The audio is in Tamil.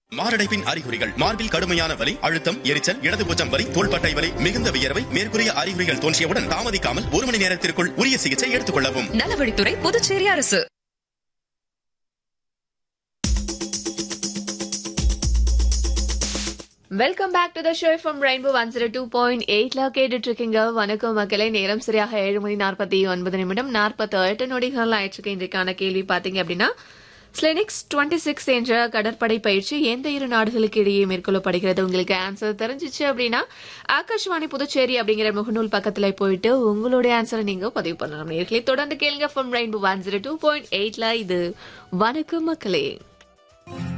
மாரடைப்பின் அறிகுறிகள்: மார்பில் கடுமையான வலி, அழுத்தம், எரிச்சல், இடதுபூச்சம் வலி, தோள்பட்டை வலி, மிகுந்த வியர்வை. மேற்கூறிய அறிகுறிகள் தோன்றியவுடன் தாமதிக்காமல் 1 மணி நேரத்திற்குள் உரிய சிகிச்சை எடுத்துக் கொள்ளவும். நலவழித்துறை, புதுச்சேரி அரசு. Welcome back to the show from rainbow 102.8ல கேட்டுட்டு இருக்கீங்க. வணக்கம் மக்களே. நேரம் சரியாக 7:49 48 நொடிகள் ஆயிடுச்சு. இன்றைக்கான கேள்வி பாத்தீங்க அப்படின்னா, ஸ்லெனிக்ஸ் 26 என்ற கடற்படை பயிற்சி எந்த 2 நாடுகளுக்கு இடையே மேற்கொள்ளப்படுகிறது? உங்களுக்கு ஆன்சர் தெரிஞ்சிச்சு அப்படின்னா ஆகாஷ்வாணி புதுச்சேரி அப்படிங்கிற முகநூல் பக்கத்துல போயிட்டு உங்களுடைய ஆன்சரை நீங்க பதிவு பண்ணலாம். நேர்களை தொடர்ந்து கேளுங்க ஃப்ரம் ரெயின்போ 102.8ல. இது வணக்கம் மக்களே.